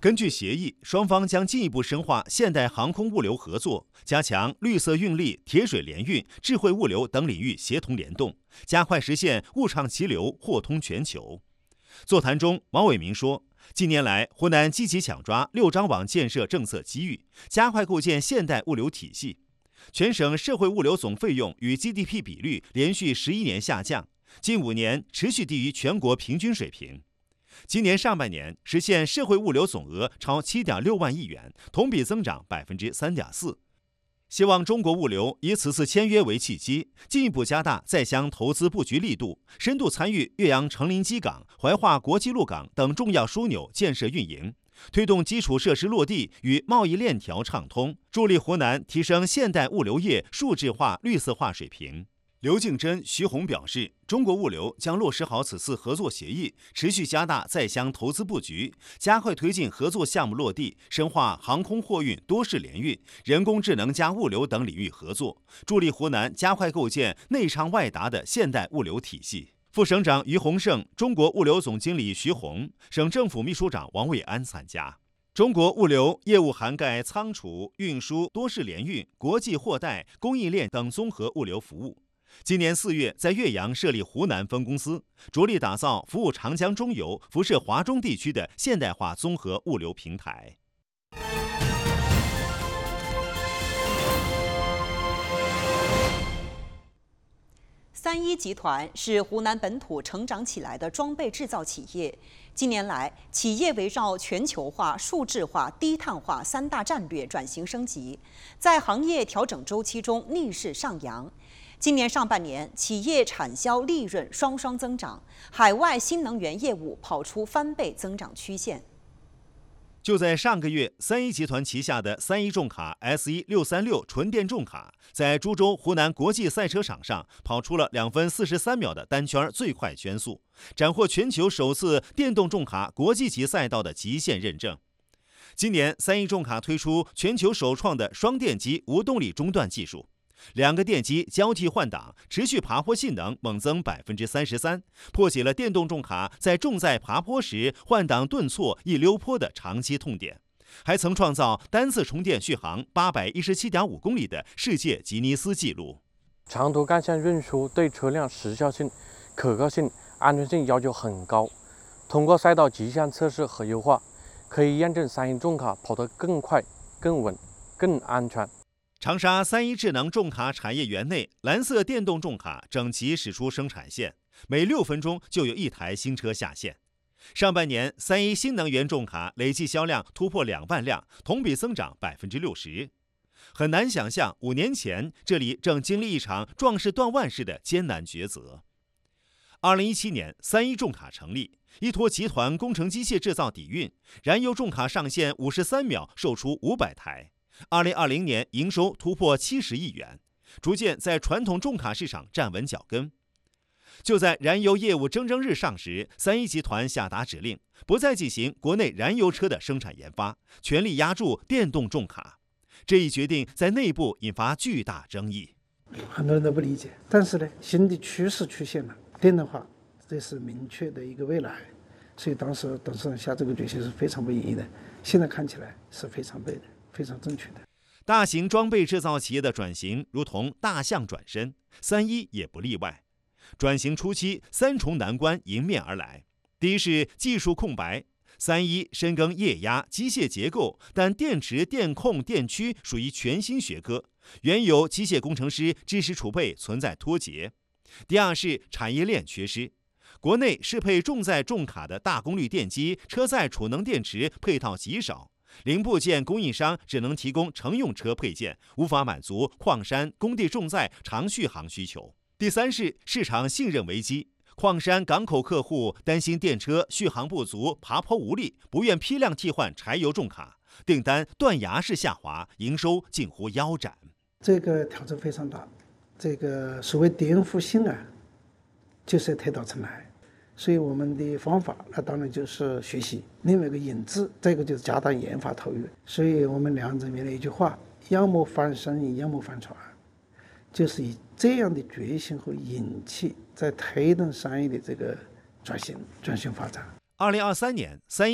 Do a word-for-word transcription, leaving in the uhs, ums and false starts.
根据协议，双方将进一步深化现代航空物流合作，加强绿色运力、铁水联运、智慧物流等领域协同联动，加快实现物畅其流、货通全球。座谈中，王伟明说，近年来，湖南积极抢抓六张网建设政策机遇，加快构建现代物流体系。全省社会物流总费用与 G D P 比率连续十一年下降，近五年持续低于全国平均水平。今年上半年实现社会物流总额超 七点六万亿元，同比增长 百分之三点四。希望中国物流以此次签约为契机，进一步加大在乡投资布局力度，深度参与岳阳城临基港、怀化国际陆港等重要枢纽建设运营，推动基础设施落地与贸易链条畅通，助力湖南提升现代物流业数字化、绿色化水平。刘敬珍、徐红表示，中国物流将落实好此次合作协议，持续加大在乡投资布局，加快推进合作项目落地，深化航空货运多式联运、人工智能加物流等领域合作，助力湖南加快构建内畅外达的现代物流体系。副省长于洪胜、中国物流总经理徐红、省政府秘书长王伟安参加。中国物流业务涵盖仓储、运输、多式联运、国际货代、供应链等综合物流服务。今年四月，在岳阳设立湖南分公司，着力打造服务长江中游、辐射华中地区的现代化综合物流平台。 三一集团是湖南本土成长起来的装备制造企业。近年来，企业围绕全球化、数字化、低碳化三大战略转型升级，在行业调整周期中逆势上扬。今年上半年，企业产销利润双双增长，海外新能源业务跑出翻倍增长曲线。 就在上个月，三一集团旗下的三一重卡 S 一六三六纯电重卡在株洲湖南国际赛车场上跑出了两分四十三秒的单圈最快圈速，斩获全球首次电动重卡国际级赛道的极限认证。今年，三一重卡推出全球首创的双电机无动力中断技术。两个电机交替换挡，持续爬坡性能猛增 百分之三十三， 破解了电动重卡在重载爬坡时换挡顿挫易溜坡的长期痛点，还曾创造单次充电续航 八百一十七点五公里的世界吉尼斯纪录。 长途干线运输对车辆时效性、可靠性、安全性要求很高，通过赛道极限测试和优化，可以验证三一重卡跑得更快、更稳、更安全。 长沙三一智能重卡产业园内，蓝色电动重卡整齐驶出生产线，每六分钟就有一台新车下线。上半年，三一新能源重卡累计销量突破两万辆，同比增长 百分之六十。很难想象，五年前这里正经历一场壮士断腕式的艰难抉择。二零一七年，三一重卡成立，依托集团工程机械制造底蕴，燃油重卡上线五十三秒售出五百台。二零二零年营收突破七十亿元，逐渐在传统重卡市场站稳脚跟。就在燃油业务蒸蒸日上时，三一集团下达指令，不再进行国内燃油车的生产研发，全力压住电动重卡。这一决定在内部引发巨大争议， 很多人都不理解。但是呢，新的趋势出现了，电动化这是明确的一个未来，所以当时董事长下这个决心是非常不容易的。现在看起来是非常对的。非常正确的。 大型装备制造企业的转型如同大象转身，三一也不例外。转型初期，三重难关迎面而来。第一是技术空白，三一深耕液压、机械结构，但电池、电控、电驱属于全新学科，原有机械工程师知识储备存在脱节。第二是产业链缺失。国内适配重载重卡的大功率电机、车载储能电池配套极少。零部件供应商只能提供乘用车配件，无法满足矿山、工地重载长续航需求。第三是市场信任危机，矿山、港口客户担心电车续航不足、爬坡无力，不愿批量替换柴油重卡，订单断崖式下滑，营收近乎腰斩。 这个挑战非常大，这个所谓颠覆性啊，就是要推倒重来。所以我们的方法，那当然就是学习，另外一个引资，再一个就是加大研发投入。所以我们两者面的一句话：要么翻身，要么翻船，就是以这样的决心和勇气，在推动商业的这个转型、转型发展。 二零二三年，三一